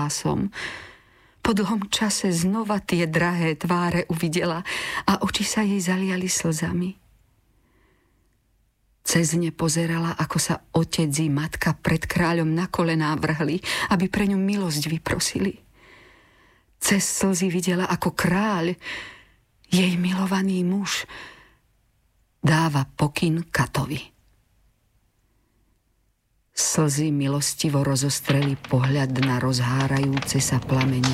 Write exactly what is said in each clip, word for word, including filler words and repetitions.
hlasom. Po dlhom čase znova tie drahé tváre uvidela a oči sa jej zaliali slzami. Cez ne pozerala, ako sa otec i matka pred kráľom na kolená vrhli, aby pre ňu milosť vyprosili. Cez slzy videla, ako kráľ, jej milovaný muž, dáva pokyn Katovi. Slzy milostivo rozostreli pohľad na rozhárajúce sa plamene,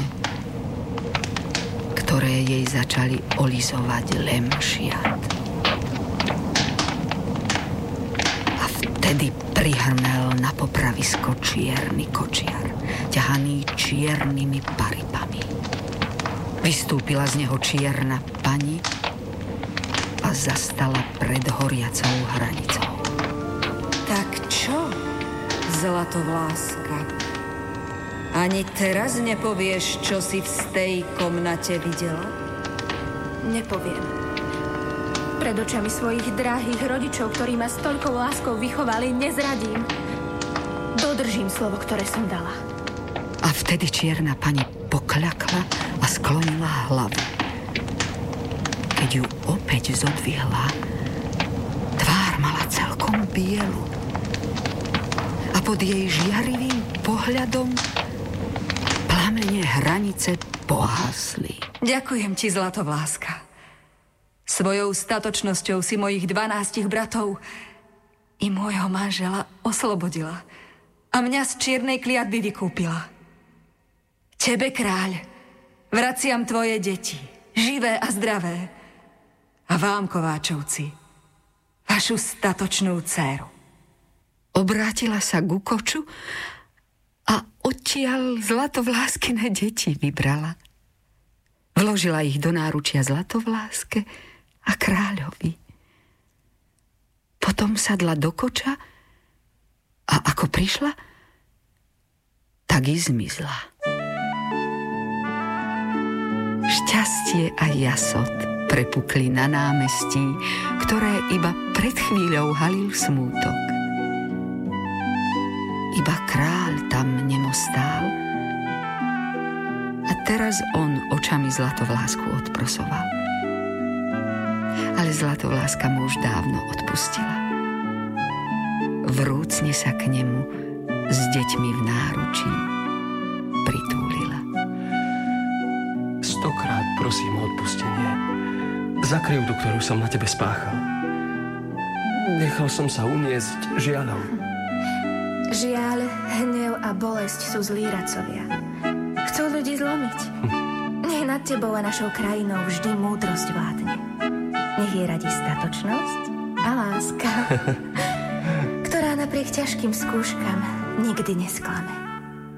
ktoré jej začali olizovať lemšiat. A vtedy prihrmel na popravisko čierny kočiar, ťahaný čiernymi paripami. Vystúpila z neho čierna pani a zastala pred horiacou hranicou. Tak čo, Zlatovláska? Ani teraz nepovieš, čo si v tej komnate videla? Nepoviem. Pred očami svojich drahých rodičov, ktorí ma s toľkou láskou vychovali, nezradím. Dodržím slovo, ktoré som dala. A vtedy čierna pani pokľakla a sklonila hlavu. Keď ju opäť zodvihla, tvár mala celkom bielu. A pod jej žiarivým pohľadom plamene hranice pohasli. Ďakujem ti, Zlatovláska. Svojou statočnosťou si mojich dvanástich bratov i môjho manžela oslobodila a mňa z čiernej kliatby vykúpila. Tebe, kráľ, vraciam tvoje deti, živé a zdravé, a vám, Kováčovci, vašu statočnú dcéru. Obrátila sa ku koču a odtiaľ Zlatovláskine deti vybrala. Vložila ich do náručia Zlatovláske a kráľovi. Potom sadla do koča a ako prišla, tak i zmizla. Šťastie a jasot prepukli na námestí, ktoré iba pred chvíľou halil smútok. Iba kráľ tam nemo stál a teraz on očami Zlatovlásku odprosoval. Ale Zlatovláska mu už dávno odpustila. Vrúcne sa k nemu s deťmi v náručí pritúlila. Stokrát prosím o odpustenie za krivdu, ktorú som na tebe spáchal. Nechal som sa uniesť žiaľom. Žiaľ, hnev a bolesť sú zlí radcovia. Chcú ľudí zlomiť. Nech nad tebou a našou krajinou vždy múdrosť vládne. Nech je radi statočnosť a láska, ktorá napriek ťažkým skúškam nikdy nesklame.